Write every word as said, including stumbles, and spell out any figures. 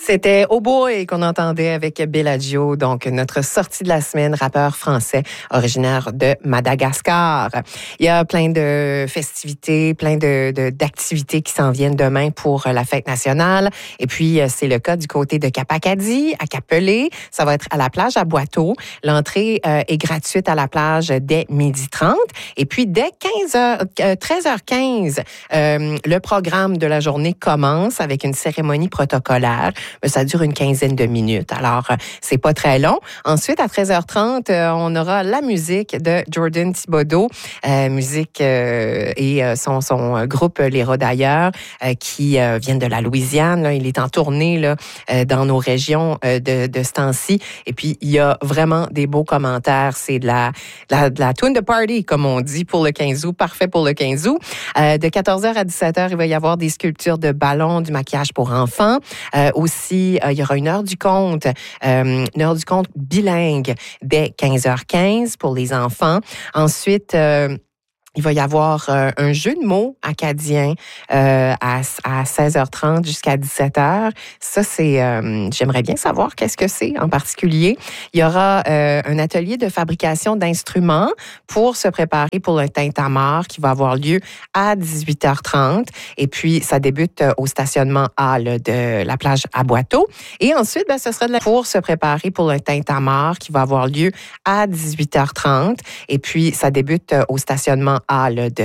C'était Oh Boy qu'on entendait avec Bellagio, donc notre sortie de la semaine, rappeur français originaire de Madagascar. Il y a plein de festivités, plein de, de, d'activités qui s'en viennent demain pour la fête nationale. Et puis, c'est le cas du côté de Cap-Acadie, à Capelé. Ça va être à la plage à Boiteau. L'entrée euh, est gratuite à la plage dès midi trente. Et puis, dès quinze heures, euh, treize heures quinze, euh, le programme de la journée commence avec une cérémonie protocolaire. Ça dure une quinzaine de minutes. Alors, c'est pas très long. Ensuite, à treize heures trente, on aura la musique de Jordan Thibodeau, euh, musique euh, et son, son groupe Les Rodailleurs, euh, qui euh, viennent de la Louisiane. Là. Il est en tournée là, euh, dans nos régions euh, de, de ce temps-ci. Et puis, il y a vraiment des beaux commentaires. C'est de la, de la, de la tune de party, comme on dit, pour le quinze août. Parfait pour le quinze août. Euh, de quatorze heures à dix-sept heures, il va y avoir des sculptures de ballons, du maquillage pour enfants. Euh, aussi, euh, il y aura une heure du conte, euh, une heure du conte bilingue dès quinze heures quinze pour les enfants. Ensuite, euh, il va y avoir euh, un jeu de mots acadien euh, à, à seize heures trente jusqu'à dix-sept heures. Ça, c'est... Euh, j'aimerais bien savoir qu'est-ce que c'est en particulier. Il y aura euh, un atelier de fabrication d'instruments pour se préparer pour le tintamarre qui va avoir lieu à dix-huit heures trente. Et puis, ça débute au stationnement A là, de la plage à Boiteau. Et ensuite, ben, ce sera de la... pour se préparer pour le tintamarre qui va avoir lieu à dix-huit heures trente. Et puis, ça débute au stationnement A là, de